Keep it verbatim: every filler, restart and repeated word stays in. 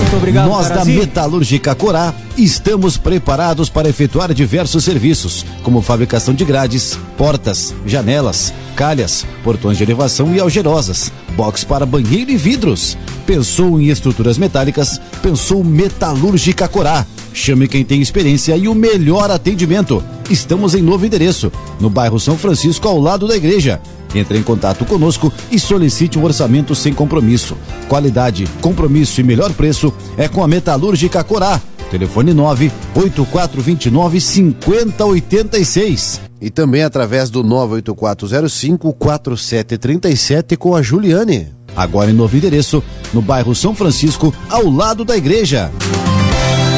Muito obrigado, Nós da Carazi. Metalúrgica Corá estamos preparados para efetuar diversos serviços, como fabricação de grades, portas, janelas, calhas, portões de elevação e algerosas, box para banheiro e vidros. Pensou em estruturas metálicas? Pensou Metalúrgica Corá. Chame quem tem experiência e o melhor atendimento. Estamos em novo endereço, no bairro São Francisco, ao lado da igreja. Entre em contato conosco e solicite um orçamento sem compromisso. Qualidade, compromisso e melhor preço é com a Metalúrgica Corá. Telefone nove oito quatro dois nove cinco zero oito seis. E também através do nove oito quatro zero cinco quatro sete três sete com a Juliane. Agora em novo endereço, no bairro São Francisco, ao lado da igreja.